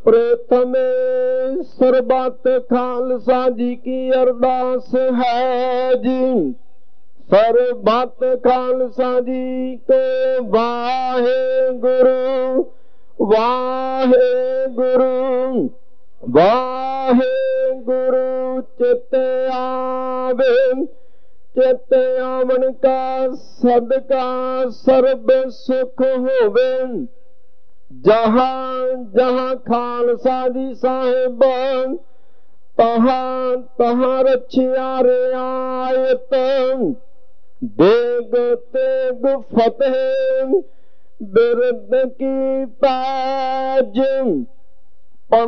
प्रथमे सरबत खालसा जी की अरदास है जी। सरबत खालसा जी को वाहे गुरु वाहे गुरु वाहे गुरु चित आवे। चित आवन का सदका सर्ब सुख होवे। जहाँ जहाँ खालसा जी साहिब तहाँ तहाँ रछिया रियायत। देग तेग फतेह बिरद की पैज।